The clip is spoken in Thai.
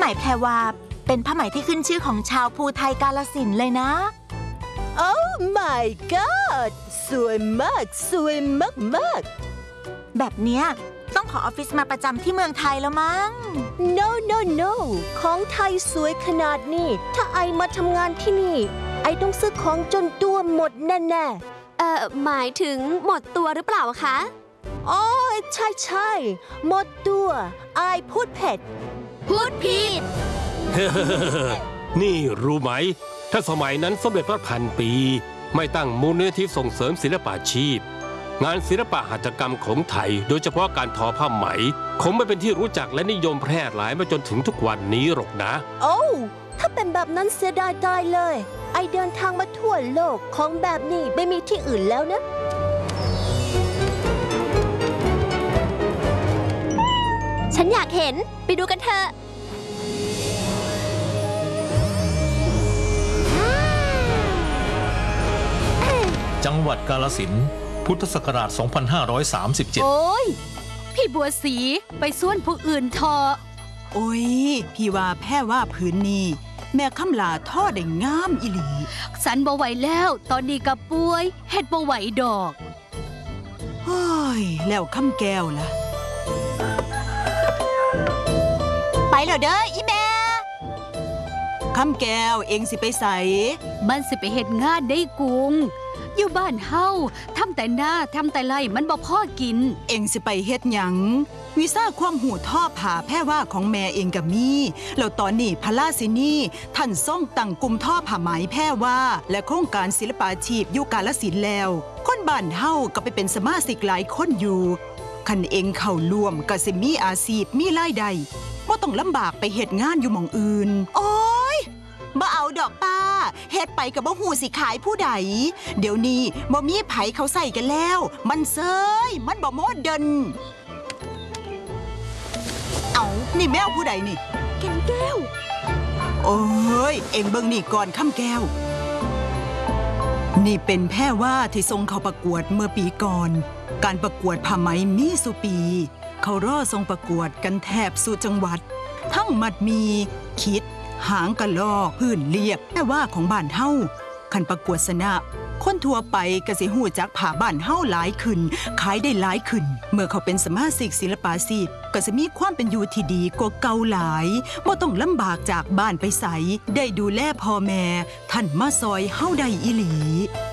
ไหมแพรวาเป็นผ้าไหมที่ขึ้นชื่อของชาวภูไทยกาฬสินธุ์เลยนะ Oh my god สวยมากสวยมากแบบเนี้ยต้องขอออฟฟิศมาประจำที่เมืองไทยแล้วมั้ง No ของไทยสวยขนาดนี้ถ้าไอมาทำงานที่นี่ไอต้องซื้อของจนตัวหมดแน่หมายถึงหมดตัวหรือเปล่าคะๆอ๋อใช่หมดตัวไอพูดผิดนี่รู้ไหมถ้าสมัยนั้นสมเด็จพระพันปีไม่ตั้งมูลนิธิส่งเสริมศิลปาชีพงานศิลปะหัตถกรรมของไทยโดยเฉพาะการทอผ้าไหมคงไม่เป็นที่รู้จักและนิยมแพร่หลายมาจนถึงทุกวันนี้หรอกนะโอ้ถ้าเป็นแบบนั้นเสียดายตายเลยไอเดินทางมาทั่วโลกของแบบนี้ไม่มีที่อื่นแล้วนะฉันอยากเห็นไปดูกันเถอะจังหวัดกาฬสินธุ์พุทธศักราช 2537 โอ้ยพี่บัวศรีไปส่วนผู้อื่นทอโอ้ยพี่ว่าแพ้ว่าผืนนี้แม่คำลาท่อได้งามอิหลีสันบ่ไหวแล้วตอนนี้กับป่วยเฮ็ดบ่ไหวดอกโอ้ยแล้วคำแก้วล่ะไปแล้วเด้ออีแม่คำแก้วเองสิไปใส่มันสิไปเฮ็ดงานได้กุงอยู่บ้านเฮาทำแต่หน้าทำแต่ไร่มันบ่พอกินเองสิไปเฮ็ดหยังวีซ่าความหูท่อผ่าแพ้ว่าของแม่เองกับมีแล้วตอนนี้พระราชินีท่านทรงตั้งกลุ่มท่อผ้าไหมแพ้ว่าและโครงการศิลปาชีพอยู่กาฬสินธุ์แล้วคนบ้านเฮาก็ไปเป็นสมาชิกหลายคนอยู่คันเองเข้าร่วมก็สิมีอาชีพมีรายได้บ่ต้องลำบากไปเฮ็ดงานอยู่หม่องอื่นโอ้ยบ่เอาดอกป้าเฮ็ดไปกับบ่ฮู้สิขายผู้ใดเดี๋ยวนี้บ่มีไผเขาใส่กันแล้วมันเซยมันบ่โมเดิร์นเอานี่แมวผู้ใดนี่แก้วโอ้ยเอ็งเบิ่งนี่ก่อนค่ำแก้วนี่เป็นแพร่ว่าที่ทรงเข้าประกวดเมื่อปีก่อนการประกวดผ้าไหมมีสุปีเขารอทรงประกวดกันแทบสู่จังหวัดทั้งมัดมีคิดหางกะลอกพื้นเรียบแม่ว่าของบ้านเฮาคันประกวดชนะคนทั่วไปก็สิฮู้จักผ้าบ้านเฮาหลายขึ้นขายได้หลายขึ้นเมื่อเขาเป็นสมาชิกศิลปาชีพก็จะมีความเป็นอยู่ที่ดีกว่าเก่าหลายบ่ต้องลำบากจากบ้านไปไสได้ดูแลพ่อแม่ท่านมาซอยเฮาได้อีหลี